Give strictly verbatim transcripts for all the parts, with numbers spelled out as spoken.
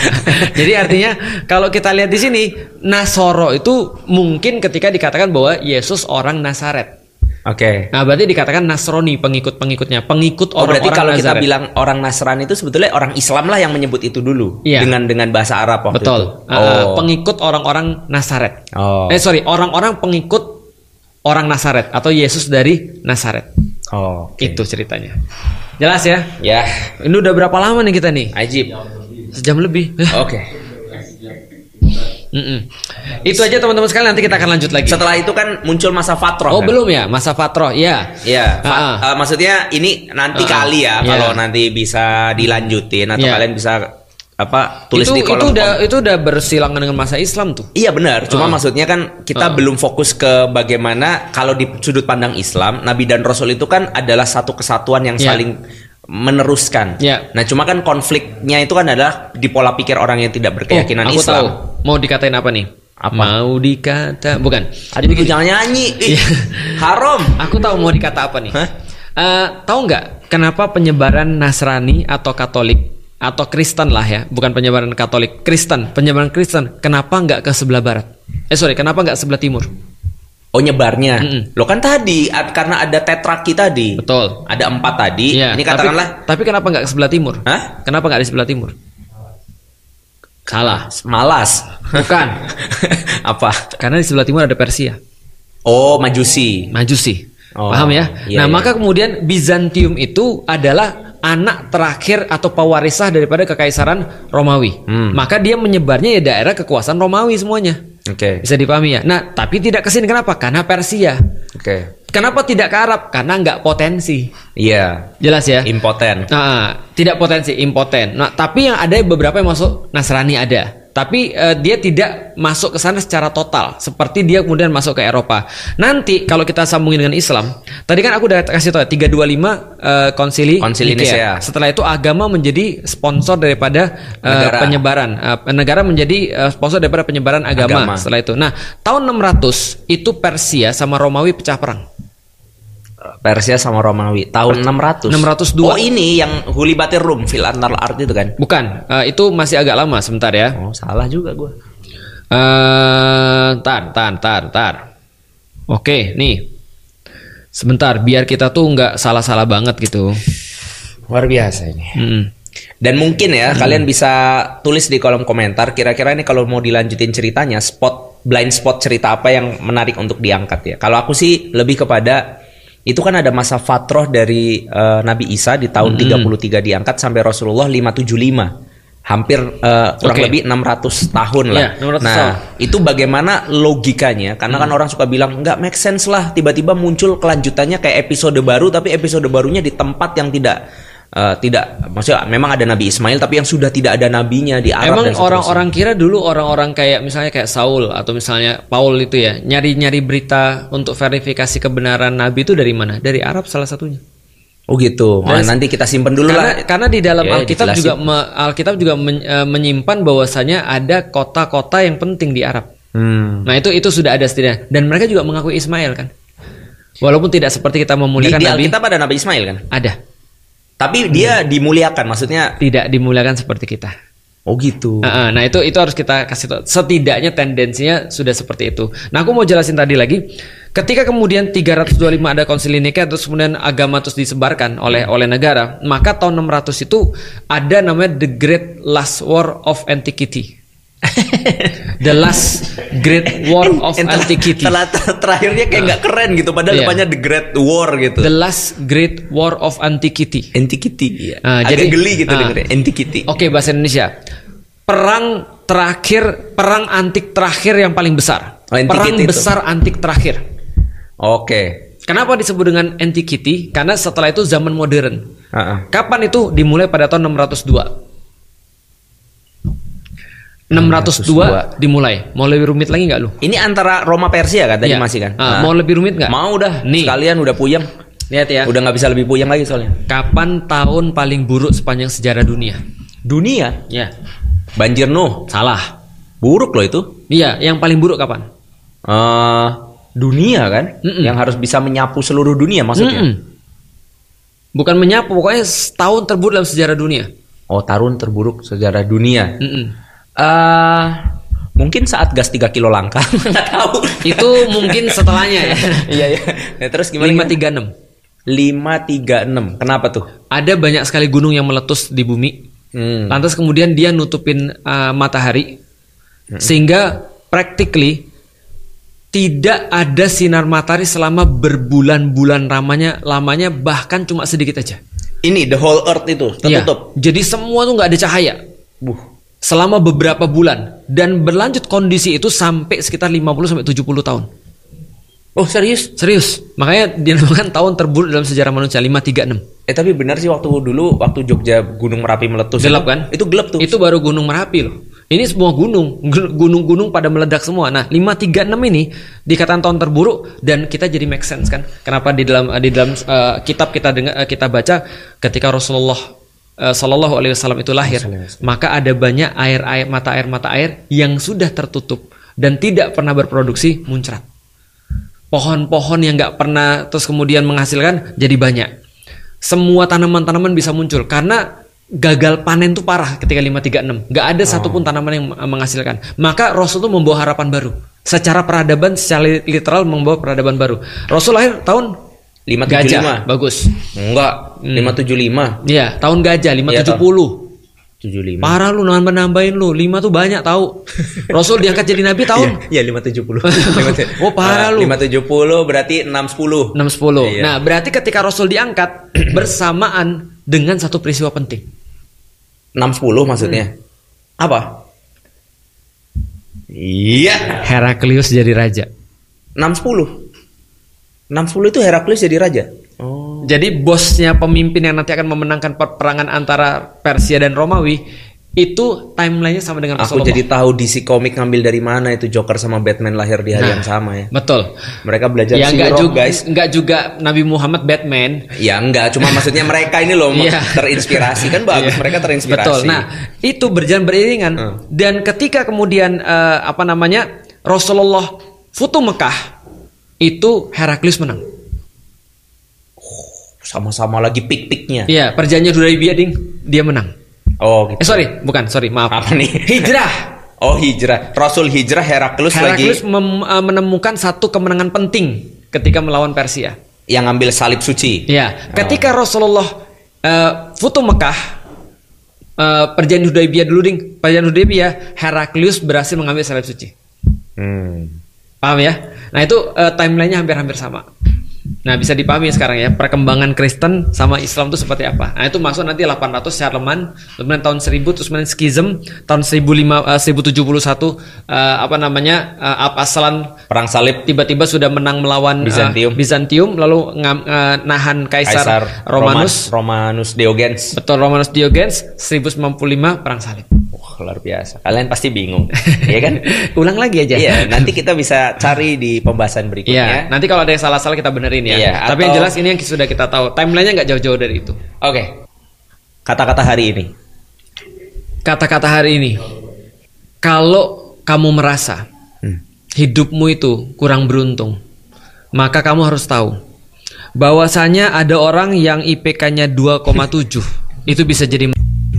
Jadi artinya kalau kita lihat di sini Nasoro itu mungkin ketika dikatakan bahwa Yesus orang Nazaret. Oke. Okay. Nah, berarti dikatakan Nasrani pengikut-pengikutnya, pengikut oh, orang-orang berarti kalau Nazaret. kita bilang orang Nasrani itu sebetulnya orang Islam lah yang menyebut itu dulu iya. dengan dengan bahasa Arab waktu betul. itu. Uh, Oh. Pengikut orang-orang Nazaret. Oh. Eh sorry, orang-orang pengikut orang Nazaret atau Yesus dari Nazaret. Oh. Okay. Itu ceritanya. Jelas ya? Ya. Ini udah berapa lama nih kita nih? Ajib. Sejam lebih. Oke. Okay. Mm-mm. Itu aja teman-teman sekalian, nanti kita akan lanjut lagi. Setelah itu kan muncul masa fatroh. Oh kan? belum ya, masa fatroh, iya. Iya. Fa- uh-uh. uh, maksudnya ini nanti uh-uh. kali ya, yeah. kalau nanti bisa dilanjutin atau yeah. kalian bisa apa tulis itu, di kolom. Itu udah kom- itu udah bersilangan dengan masa Islam tuh. Iya benar. Cuma uh-uh. maksudnya kan kita uh-uh. belum fokus ke bagaimana kalau di sudut pandang Islam, Nabi dan Rasul itu kan adalah satu kesatuan yang yeah. saling meneruskan. Yeah. Nah, cuma kan konfliknya itu kan adalah di pola pikir orang yang tidak berkeyakinan oh, aku Islam. Tahu. Mau dikatain apa nih? Apa? Mau dikata bukan. Aduh, itu jangan nyanyi. Ih, haram. Aku tahu mau dikata apa nih. Hah? Uh, tahu nggak kenapa penyebaran Nasrani atau Katolik atau Kristen lah ya, bukan penyebaran Katolik, Kristen, penyebaran Kristen, kenapa nggak ke sebelah barat? Eh sorry, kenapa nggak sebelah timur? Oh nyebarnya. Mm-mm. Lo kan tadi karena ada tetraki tadi. Betul. Ada empat tadi. Iya, Ini katakanlah. Tapi, tapi kenapa nggak ke sebelah timur? Hah? Kenapa nggak di sebelah timur? Salah. Malas. Bukan. Apa? Karena di sebelah timur ada Persia. Oh Majusi. Majusi. Oh, paham ya? iya, nah iya. maka kemudian Bizantium itu adalah anak terakhir atau pewarisah daripada kekaisaran Romawi. Hmm. Maka dia menyebarnya ya daerah kekuasaan Romawi semuanya. Oke. Okay. Bisa dipahami ya. Nah tapi tidak kesini kenapa? Karena Persia. Oke. Okay. Kenapa tidak ke Arab? Karena nggak potensi. Iya. Jelas ya. Impoten. Nah, tidak potensi, impoten. Nah, tapi yang ada beberapa yang masuk Nasrani ada. Tapi uh, dia tidak masuk ke sana secara total. Seperti dia kemudian masuk ke Eropa. Nanti kalau kita sambungin dengan Islam, tadi kan aku udah kasih tahu tiga dua lima uh, konsili, Konsili Nicea. Setelah itu agama menjadi sponsor daripada uh, negara. penyebaran. Uh, negara menjadi uh, sponsor daripada penyebaran agama, agama setelah itu. Nah, tahun enam ratus itu Persia sama Romawi pecah perang. Persia sama Romawi tahun enam ratus. enam ratus dua. Oh ini yang Hulibatir Rum fil antar art itu kan? Bukan, uh, itu masih agak lama sebentar ya. Oh salah juga gue. Eh, tar, tar, tar, tar. Oke, nih. Sebentar, biar kita tuh nggak salah-salah banget gitu. Luar biasa ini. Mm. Dan mungkin ya Hmm. kalian bisa tulis di kolom komentar kira-kira ini kalau mau dilanjutin ceritanya spot blind spot cerita apa yang menarik untuk diangkat ya. Kalau aku sih lebih kepada itu kan ada masa fatroh dari uh, Nabi Isa di tahun Hmm. tiga puluh tiga diangkat sampai Rasulullah lima tujuh lima. Hampir uh, kurang Oke. lebih enam ratus tahun lah. Iya, enam ratus nah, tahun. itu bagaimana logikanya? Karena kan orang suka bilang nggak make sense lah. Tiba-tiba muncul kelanjutannya kayak episode baru, tapi episode barunya di tempat yang tidak uh, tidak. Maksudnya memang ada Nabi Ismail, tapi yang sudah tidak ada nabinya di Arab. Emang dan seterusnya. orang-orang kira dulu orang-orang kayak misalnya kayak Saul atau misalnya Paul itu ya nyari-nyari berita untuk verifikasi kebenaran Nabi itu dari mana? Dari Arab salah satunya. Oh gitu. Nah, Dan- nanti kita simpen dulu Karena, lah. karena di dalam Ya, Alkitab dijelasin. juga me- Alkitab juga men- eh, menyimpan bahwasanya ada kota-kota yang penting di Arab. Hmm. Nah itu itu sudah ada setidaknya. Dan mereka juga mengakui Ismail kan. Walaupun tidak seperti kita Di, memuliakan di Nabi. Alkitab ada Nabi Ismail kan? Ada. Tapi dia dimuliakan, maksudnya. Tidak dimuliakan seperti kita. Oh gitu. Nah, nah itu itu harus kita kasih tahu. Setidaknya tendensinya sudah seperti itu. Nah aku mau jelasin tadi lagi. Ketika kemudian tiga ratus dua puluh lima ada konsili Nikea, terus kemudian agama terus disebarkan oleh oleh negara, maka tahun enam ratus itu ada namanya The Great Last War of Antiquity. The Last Great War of Entar- Antiquity. ter- ter- terakhirnya kayak nggak keren gitu, padahal Iya. depannya The Great War gitu. The Last Great War of Antiquity. Antiquity. Iya. Ah, Agak jadi geli gitu ah. dengernya. Antiquity. Oke, bahasa Indonesia. Perang terakhir, perang antik terakhir yang paling besar. Oh, antiquity perang itu. besar antik terakhir. Oke. Kenapa disebut dengan antiquity? Karena setelah itu zaman modern. Ah-ah. Kapan itu? Dimulai pada tahun enam ratus dua. enam ratus dua dimulai. Mau lebih rumit lagi nggak lu? Ini antara Roma Persia kan tadi Iya. masih kan? Ah, Nah. mau lebih rumit nggak? Mau dah. Nih. Sekalian udah puyeng. Lihat ya. Udah nggak bisa lebih puyeng lagi soalnya. Kapan tahun paling buruk sepanjang sejarah dunia? Dunia. Ya. Banjir Nuh. Salah. Buruk loh itu. Iya, yang paling buruk kapan? Eh dunia kan? Mm-mm. Yang harus bisa menyapu seluruh dunia maksudnya. Mm-mm. Bukan menyapu, pokoknya setahun terburuk dalam sejarah dunia. Oh, tahun terburuk sejarah dunia. Mm-mm. Uh, mungkin saat gas tiga kilo langka, nggak tahu. Itu mungkin setelahnya ya. Iya ya. Nah, terus gimana? lima tiga enam. lima tiga enam. Kenapa tuh? Ada banyak sekali gunung yang meletus di bumi. Hmm. Lantas kemudian dia nutupin uh, matahari, hmm. sehingga practically tidak ada sinar matahari selama berbulan-bulan lamanya, lamanya bahkan cuma sedikit aja. Ini the whole earth itu tertutup. Ya, jadi semua tuh nggak ada cahaya. Buh. Selama beberapa bulan dan berlanjut kondisi itu sampai sekitar lima puluh sampai tujuh puluh tahun. Oh, serius? Serius. Makanya dinamakan tahun terburuk dalam sejarah manusia lima tiga enam. Eh tapi benar sih waktu dulu waktu Jogja Gunung Merapi meletus gelap itu, kan? Itu gelap tuh. Itu baru Gunung Merapi loh. Ini semua gunung, gunung-gunung pada meledak semua. Nah, lima tiga enam ini dikatakan tahun terburuk dan kita jadi make sense kan? Kenapa di dalam di dalam uh, kitab kita dengar uh, kita baca ketika Rasulullah uh, Shallallahu Alaihi Wasallam itu lahir, maka ada banyak air air mata air mata air yang sudah tertutup dan tidak pernah berproduksi muncrat. Pohon-pohon yang nggak pernah terus kemudian menghasilkan jadi banyak. Semua tanaman-tanaman bisa muncul karena gagal panen tuh parah ketika lima tiga enam. Nggak ada oh. satupun tanaman yang menghasilkan. Maka Rasul tuh membawa harapan baru. Secara peradaban, secara literal membawa peradaban baru. Rasul lahir tahun lima tujuh lima. Gajah, bagus. Enggak, hmm. lima tujuh lima. Iya, tahun gajah lima tujuh puluh. tujuh lima. Parah lu nambah-nambahin lu. lima tuh banyak tahu. Rasul diangkat jadi nabi tahun. Iya, lima tujuh puluh. Oh, parah lu. lima tujuh puluh berarti enam sepuluh. enam sepuluh. Iya. Nah, berarti ketika Rasul diangkat bersamaan dengan satu peristiwa penting. enam sepuluh maksudnya. Hmm. Apa? Iya, Heraklius jadi raja. enam sepuluh. enam sepuluh itu Heraklius jadi raja. Oh. Jadi bosnya pemimpin yang nanti akan memenangkan peperangan antara Persia dan Romawi itu timelinenya sama dengan Aku Rasulullah. jadi tahu D C Comic ngambil dari mana itu Joker sama Batman lahir di hari nah, yang sama ya. Betul. Mereka belajar ya, sirop juga, guys. Enggak juga Nabi Muhammad Batman. Ya enggak, cuma maksudnya mereka ini loh terinspirasi kan bagus. Yeah. Mereka terinspirasi. Betul. Nah itu berjalan beriringan hmm. dan ketika kemudian uh, apa namanya Rasulullah Futuh Mekah itu Heraklius menang. Sama-sama lagi pik-piknya. Iya, perjanjian Hudaybiyah ding, dia menang. Oh, gitu. Eh sorry, bukan, sorry, maaf. Apa nih? Hijrah. Oh, hijrah. Rasul hijrah, Heraklius lagi Heraklius mem- uh, menemukan satu kemenangan penting ketika melawan Persia. Yang ngambil salib suci. Iya, ketika oh. Rasulullah uh, Futuh Mekah, uh, perjanjian Hudaybiyah dulu ding, perjanjian Hudaybiyah, Heraklius berhasil mengambil salib suci. Hmm. Paham ya? Nah itu uh, timelinenya hampir-hampir sama. Nah bisa dipahami sekarang ya perkembangan Kristen sama Islam itu seperti apa. Nah itu masuk nanti delapan ratus Charlemagne, kemudian tahun seribu terus kemudian skism tahun seribu tujuh puluh satu uh, apa namanya uh, Al-Aslan perang salib tiba-tiba sudah menang melawan Bizantium, uh, Bizantium lalu ngam, uh, nahan Kaisar, Kaisar Romanus Romanus Diogenes. Betul, Romanus Diogenes seribu sembilan puluh lima perang salib. Wah, luar biasa. Kalian pasti bingung, ya kan? Ulang lagi aja. Iya, nanti kita bisa cari di pembahasan berikutnya. Iya, nanti kalau ada yang salah-salah kita benerin ya. Iya, tapi atau... yang jelas ini yang sudah kita tahu. Timelinenya nggak jauh-jauh dari itu. Oke. Okay. Kata-kata hari ini. Kata-kata hari ini. Kalau kamu merasa hmm. hidupmu itu kurang beruntung, maka kamu harus tahu bahwasanya ada orang yang I P K-nya dua koma tujuh itu bisa jadi.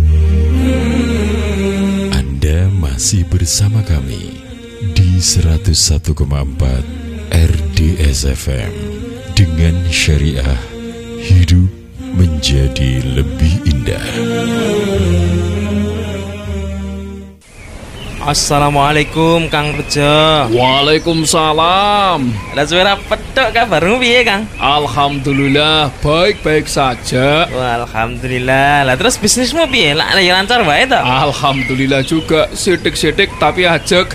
Masih bersama kami di seratus satu koma empat R D S F M dengan syariah hidup menjadi lebih indah. Assalamualaikum Kang Rejo. Waalaikumsalam. Ada suara petok kabarmu piye Kang? Alhamdulillah baik-baik saja. Wah, alhamdulillah. Lah terus bisnismu piye? Lah lancar wae to? Alhamdulillah juga, sidik-sidik tapi ajek.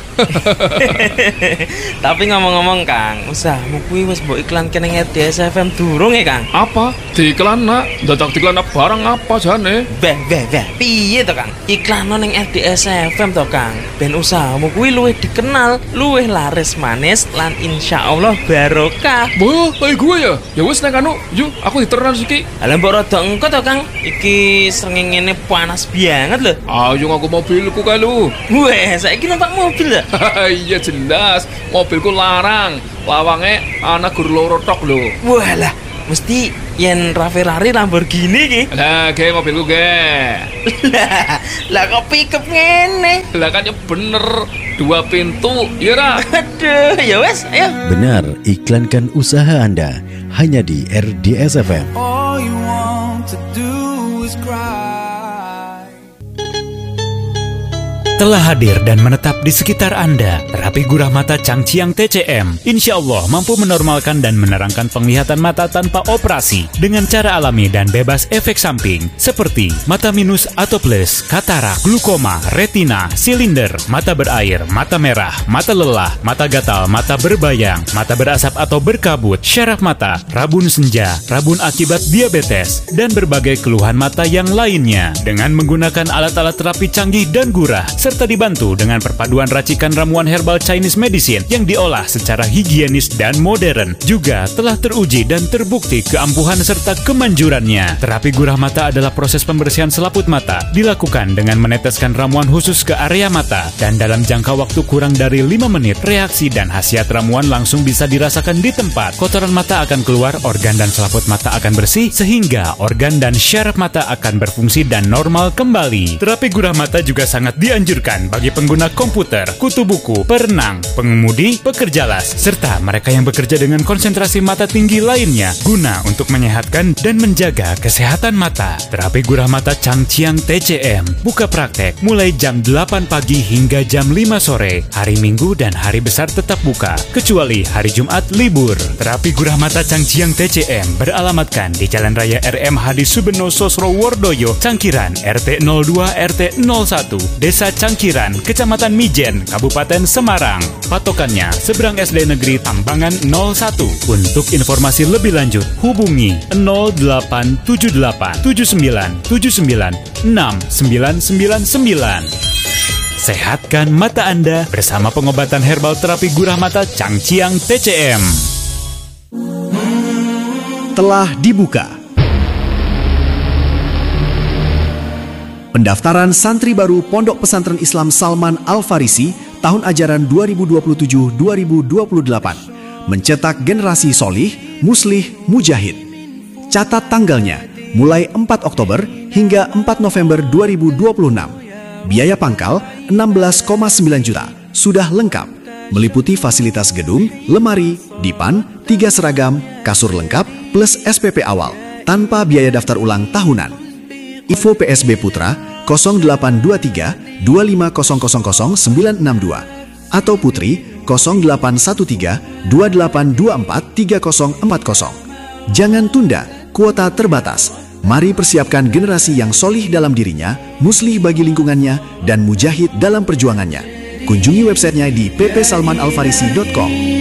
Tapi ngomong-ngomong Kang, usahmu kuwi wis mbok iklanke ning R D S F M durung ya Kang? Apa? Diiklan nak? Dadak diiklan barang apa jane? Beh, beh, beh. Piye to Kang? Iklan ning R D S F M to Kang. Ben usahamu kuwi luwih dikenal, luwih laris manis lan insyaallah barokah. Wah, kayak gue ya. Ya wis nek anu, yuk aku diternan iki. Lah mbok rada engko to Kang. Iki srengenge panas banget lho. Ayo aku mobilku kae lu. Weh, saiki numpak mobil ya? Iya jelas, mobilku larang. Lawange ana gur loro tok lho. Walah, mesti yen Ferrari Lamborghini ki. Lah, ge mobilku ge. Lah, lah kok pickup ngene? Lah kan ya bener dua pintu, ya ra. Aduh, ya wes, ayo. Benar, iklankan usaha Anda hanya di R D S F M. All you want to do is cry. Telah hadir dan menetap di sekitar Anda, terapi gurah mata Changqiang T C M. Insya Allah mampu menormalkan dan menerangkan penglihatan mata tanpa operasi dengan cara alami dan bebas efek samping seperti mata minus atau plus, katarak, glukoma, retina, silinder, mata berair, mata merah, mata lelah, mata gatal, mata berbayang, mata berasap atau berkabut, syaraf mata, rabun senja, rabun akibat diabetes, dan berbagai keluhan mata yang lainnya dengan menggunakan alat-alat terapi canggih dan gurah, serta dibantu dengan perpaduan racikan ramuan herbal Chinese medicine yang diolah secara higienis dan modern. Juga telah teruji dan terbukti keampuhan serta kemanjurannya. Terapi gurah mata adalah proses pembersihan selaput mata, dilakukan dengan meneteskan ramuan khusus ke area mata, dan dalam jangka waktu kurang dari lima menit, reaksi dan khasiat ramuan langsung bisa dirasakan di tempat. Kotoran mata akan keluar, organ dan selaput mata akan bersih, sehingga organ dan syaraf mata akan berfungsi dan normal kembali. Terapi gurah mata juga sangat dianjurkan bagi pengguna komputer, kutu buku, perenang, pengemudi, pekerja las, serta mereka yang bekerja dengan konsentrasi mata tinggi lainnya, guna untuk menyehatkan dan menjaga kesehatan mata. Terapi gurah mata Changqiang T C M buka praktek mulai jam delapan pagi hingga jam lima sore. Hari Minggu dan hari besar tetap buka, kecuali hari Jumat libur. Terapi gurah mata Changqiang T C M beralamatkan di Jalan Raya R M Hadi Subeno Sosrowardoyo, Cangkiran, R T nol dua R T nol satu, Desa Cangkiran, Kecamatan Mijen, Kabupaten Semarang. Patokannya seberang S D Negeri Tambangan nol satu. Untuk informasi lebih lanjut hubungi nol delapan tujuh delapan tujuh sembilan tujuh sembilan enam sembilan sembilan sembilan. Sehatkan mata Anda bersama pengobatan herbal terapi gurah mata Changqiang T C M. Telah dibuka pendaftaran santri baru Pondok Pesantren Islam Salman Al-Farisi tahun ajaran dua ribu dua puluh tujuh dua ribu dua puluh delapan. Mencetak generasi solih, muslih, mujahid. Catat tanggalnya mulai empat Oktober hingga empat November dua ribu dua puluh enam. Biaya pangkal enam belas koma sembilan juta. Sudah lengkap. Meliputi fasilitas gedung, lemari, dipan, tiga seragam, kasur lengkap, plus S P P awal, tanpa biaya daftar ulang tahunan. Info P S B Putra nol delapan dua tiga dua lima nol nol nol sembilan enam dua atau Putri nol delapan satu tiga dua delapan dua empat tiga nol empat nol. Jangan tunda, kuota terbatas. Mari persiapkan generasi yang solih dalam dirinya, muslih bagi lingkungannya, dan mujahid dalam perjuangannya. Kunjungi websitenya di p p salman al farisi dot com.